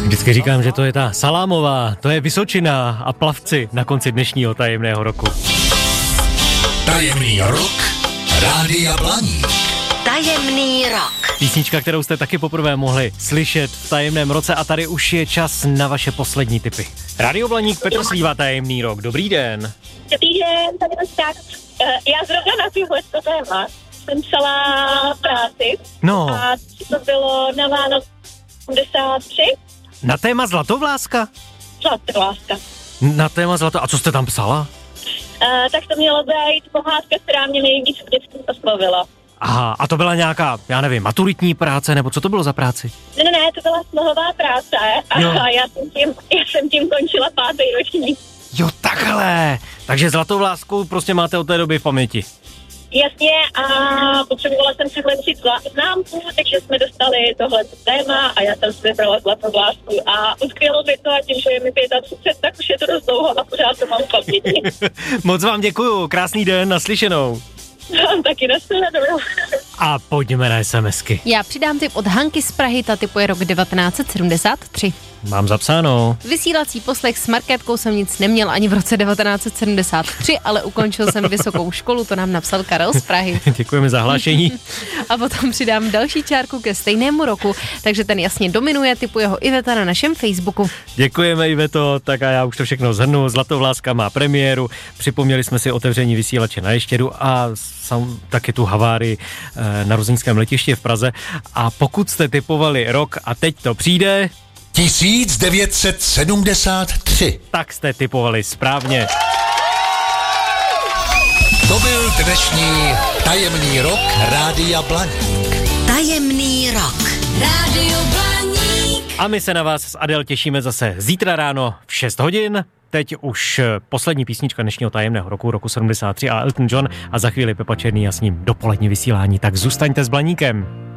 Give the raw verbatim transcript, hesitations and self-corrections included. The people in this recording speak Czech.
Vždycky říkám, že to je ta Salámová, to je Vysočina a Plavci na konci dnešního tajemného roku. Tajemný rok Rádia Blaník. Tajemný rok. Písnička, kterou jste taky poprvé mohli slyšet v tajemném roce a tady už je čas na vaše poslední tipy. Rádio Blaník, Petr Slíva, Tajemný rok. Dobrý den. Dobrý den, tady to tak. Já zrovna na tyhle to téma jsem psala práci. No. A to bylo na Vánoce osmdesát tři. Na téma Zlatovláska? Zlatovláska. Na téma Zlato... A co jste tam psala? Uh, tak to mělo být pohádka, která mě nejvíc v dětství oslovila. Aha, a to byla nějaká, já nevím, maturitní práce, nebo co to bylo za práci? Ne, ne, ne, to byla slohová práce a jo. já jsem, tím, já jsem tím končila pátý ročník. Jo, takhle. Takže Zlatovlásku prostě máte od té doby v paměti. Jasně, a potřebovala jsem si zlepšit známku, takže jsme dostali tohle téma a já jsem si vybrala Zlatovlásku a uskvělo by to a tím, že je mi třicet pět, tak už je to dost dlouho a pořád to mám v paměti. Moc vám děkuju, krásný den, naslyšenou. Taky naslyšenou. A pojďme na SMSky. Já přidám tip od Hanky z Prahy, ta typuje rok devatenáct set sedmdesát tři. Mám zapsáno. Vysílací poslech s Markétkou jsem nic neměl ani v roce devatenáct set sedmdesát tři, ale ukončil jsem vysokou školu, to nám napsal Karel z Prahy. Děkujeme za hlášení. A potom přidám další čárku ke stejnému roku, takže ten jasně dominuje, typuje ho Iveta na našem Facebooku. Děkujeme, Iveto, tak a já už to všechno shrnu. Zlatovláska má premiéru, připomněli jsme si otevření vysílače na Ještědu a sam, taky tu havárii e, na Ruzyňském letišti v Praze. A pokud jste typovali rok a teď to přijde... tisíc devět set sedmdesát tři. Tak jste typovali správně. To byl dnešní tajemný rok Rádia Blaník. Tajemný rok. Rádio Blaník. A my se na vás s Adel těšíme zase zítra ráno v šest hodin. Teď už poslední písnička dnešního tajemného roku, roku sedmdesát tři a Elton John a za chvíli Pepa Černý a s ním dopolední vysílání. Tak zůstaňte s Blaníkem.